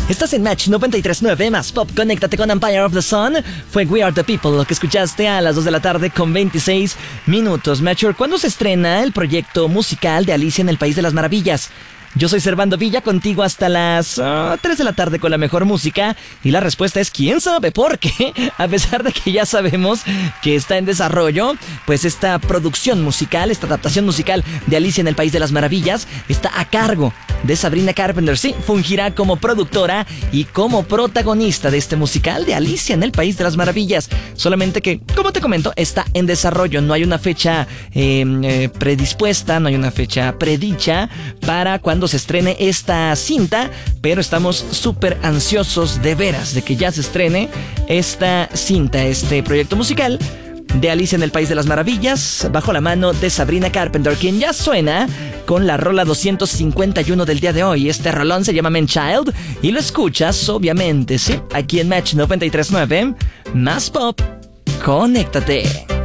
Estás en Match 93.9 más Pop. Conéctate con Empire of the Sun. Fue We Are the People lo que escuchaste a las 2 de la tarde con 26 minutos. Matcher, ¿cuándo se estrena el proyecto musical de Alicia en el País de las Maravillas? Yo soy Servando Villa, contigo hasta las 3 de la tarde con la mejor música. Y la respuesta es ¿quién sabe? Porque a pesar de que ya sabemos que está en desarrollo, pues esta producción musical, esta adaptación musical de Alicia en el País de las Maravillas está a cargo de Sabrina Carpenter. Sí, fungirá como productora y como protagonista de este musical de Alicia en el País de las Maravillas. Solamente que, como te comento, está en desarrollo. No hay una fecha predispuesta, no hay una fecha predicha para cuando se estrene esta cinta, pero estamos súper ansiosos de veras de que ya se estrene esta cinta, este proyecto musical de Alicia en el País de las Maravillas, bajo la mano de Sabrina Carpenter, quien ya suena con la rola 251 del día de hoy. Este rolón se llama Man Child y lo escuchas, obviamente, sí, aquí en Match 93.9, más Pop. Conéctate.